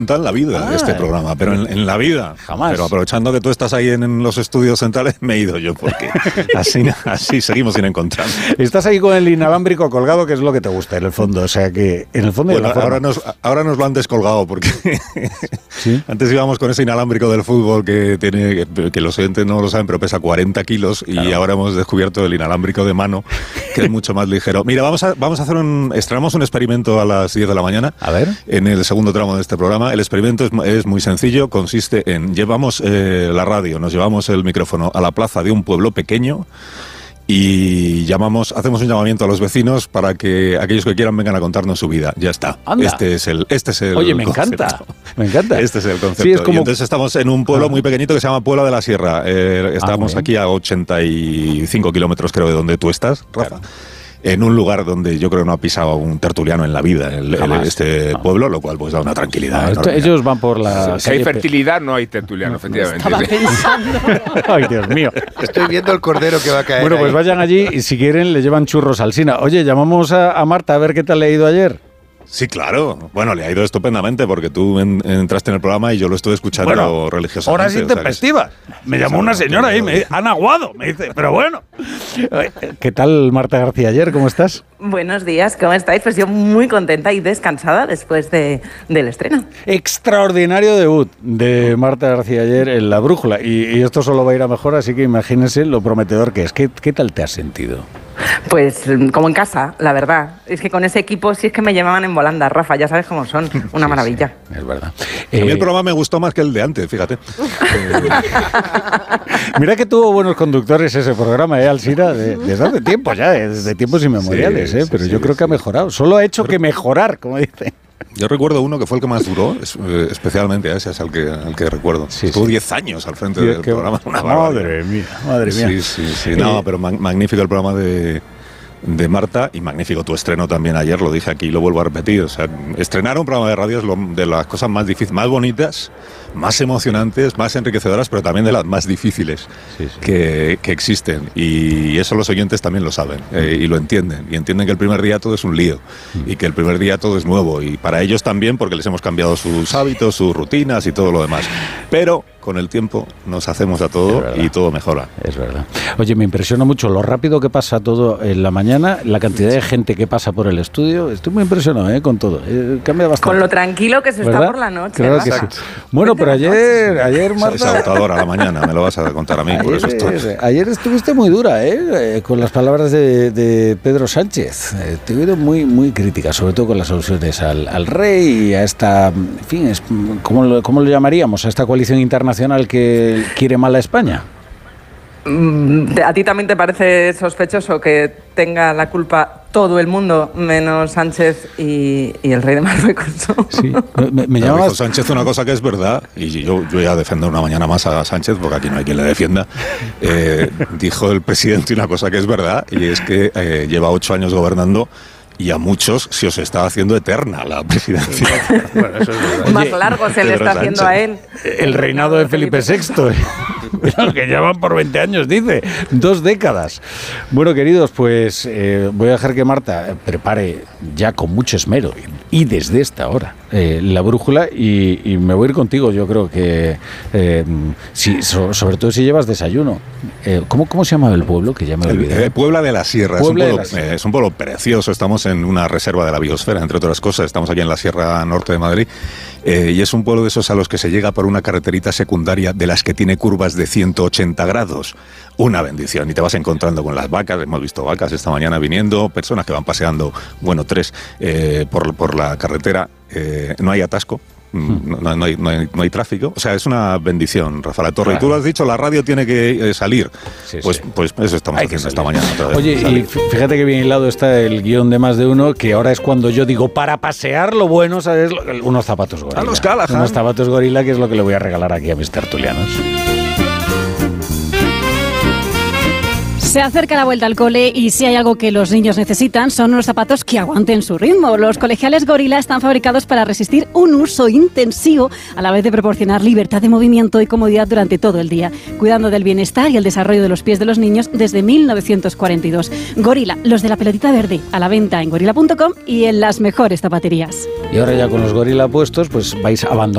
en la vida de este programa, pero en la vida. Jamás. Pero aprovechando que tú estás ahí en los estudios centrales, me he ido yo, porque así seguimos sin encontrar. Estás ahí con el inalámbrico colgado, que es lo que te gusta, en el fondo. O sea, que en el fondo... Bueno, ahora nos lo han descolgado, porque ¿sí? Antes íbamos con ese inalámbrico del fútbol que los oyentes no lo saben, pero pesa 40 kilos, claro. Y ahora hemos descubierto el inalámbrico de mano, que es mucho más ligero. Mira, vamos a hacer estrenamos un experimento a las 10 de la mañana. A ver. En el segundo tramo de este programa. El experimento es muy sencillo, consiste en llevamos la radio, nos llevamos el micrófono a la plaza de un pueblo pequeño y hacemos un llamamiento a los vecinos para que aquellos que quieran vengan a contarnos su vida. Ya está. Anda. Este es el Oye, me concepto. encanta. Este es el concepto. Sí, es como... Y entonces estamos en un pueblo muy pequeñito que se llama Puebla de la Sierra. Estamos aquí a 85 kilómetros, creo, de donde tú estás, Rafa. Claro. En un lugar donde yo creo que no ha pisado un tertuliano en la vida, este pueblo, lo cual pues da una tranquilidad. Ellos van por la... Si hay fertilidad, no hay tertuliano, efectivamente. Estaba pensando. Ay, Dios mío. Estoy viendo el cordero que va a caer. Bueno, pues vayan allí y si quieren le llevan churros al Sina. Oye, llamamos a Marta a ver qué tal le ha ido ayer. Sí, claro. Bueno, le ha ido estupendamente porque tú entraste en el programa y yo lo estuve escuchando religiosamente. Horas intempestivas. Me llamó una señora y me dice, han aguado. Me dice, pero bueno. ¿Qué tal, Marta García, ayer? ¿Cómo estás? Buenos días, ¿cómo estáis? Pues yo muy contenta y descansada después del estreno. Extraordinario debut de Marta García ayer en La Brújula. Y esto solo va a ir a mejor, así que imagínense lo prometedor que es. ¿Qué tal te has sentido? Pues como en casa, la verdad. Es que con ese equipo sí es que me llamaban en volanda, Rafa, ya sabes cómo son, una maravilla. Sí, es verdad. A mí el programa me gustó más que el de antes, fíjate. Mira que tuvo buenos conductores ese programa, Alsina, desde hace tiempo ya, desde tiempos inmemoriales, pero yo creo que ha mejorado. Solo ha hecho que mejorar, como dicen. Yo recuerdo uno que fue el que más duró, especialmente ese es al que recuerdo. Estuvo 10 años al frente del programa. Madre mía. Sí. No, pero magnífico el programa de Marta y magnífico tu estreno también ayer, lo dije aquí y lo vuelvo a repetir. O sea, estrenar un programa de radio es de las cosas más difíciles, más bonitas, más emocionantes, más enriquecedoras, pero también de las más difíciles que existen. Y eso los oyentes también lo saben y lo entienden. Y entienden que el primer día todo es un lío y que el primer día todo es nuevo. Y para ellos también, porque les hemos cambiado sus hábitos, sus rutinas y todo lo demás. Pero con el tiempo nos hacemos a todo y todo mejora. Es verdad. Oye, me impresiona mucho lo rápido que pasa todo en la mañana, la cantidad de gente que pasa por el estudio. Estoy muy impresionado con todo. Cambia bastante. Con lo tranquilo que se está por la noche. Claro que sí. Bueno, pero ayer Marta... Es agotadora a la mañana, me lo vas a contar a mí. Por eso ayer estuviste muy dura, con las palabras de Pedro Sánchez. Te he oído muy, muy crítica, sobre todo con las alusiones al rey y a esta... En fin, ¿cómo lo llamaríamos? A esta coalición internacional que quiere mal a España. ¿A ti también te parece sospechoso que tenga la culpa todo el mundo, menos Sánchez y el rey de Marruecos? Sí, me llama... Dijo Sánchez una cosa que es verdad, y yo voy a defender una mañana más a Sánchez, porque aquí no hay quien le defienda. Dijo el presidente una cosa que es verdad, y es que lleva 8 años gobernando, y a muchos se os está haciendo eterna la presidencia. Bueno, eso es verdad. Más largo se le está haciendo a él. El reinado de Felipe VI. Que ya van por 20 años, dice. 2 décadas. Bueno, queridos, pues voy a dejar que Marta prepare ya con mucho esmero y desde esta hora La Brújula y me voy a ir contigo. Yo creo que sobre todo si llevas desayuno. ¿Cómo se llama el pueblo? Que ya me olvidé. Puebla de la Sierra. Es un pueblo precioso. Estamos en una reserva de la biosfera, entre otras cosas. Estamos aquí en la Sierra Norte de Madrid. Y es un pueblo de esos a los que se llega por una carreterita secundaria de las que tiene curvas de 180 grados. Una bendición. Y te vas encontrando con las vacas. Hemos visto vacas esta mañana viniendo, personas que van paseando, 3 por la carretera. No hay atasco. No hay tráfico. O sea, es una bendición, Rafa La Torre. Claro. Y tú lo has dicho, la radio tiene que salir. Pues eso estamos haciendo esta mañana. Oye, y fíjate que bien hilado está el guión de Más de Uno, que ahora es cuando yo digo, para pasear lo bueno, ¿sabes? Unos zapatos gorila. A los Callahan. Unos zapatos gorila, que es lo que le voy a regalar aquí a mis tertulianos. Se acerca la vuelta al cole y si hay algo que los niños necesitan son unos zapatos que aguanten su ritmo. Los colegiales Gorila están fabricados para resistir un uso intensivo a la vez de proporcionar libertad de movimiento y comodidad durante todo el día, cuidando del bienestar y el desarrollo de los pies de los niños desde 1942. Gorila, los de la pelotita verde, a la venta en gorila.com y en las mejores zapaterías. Y ahora ya con los Gorila puestos, pues vais a abandonar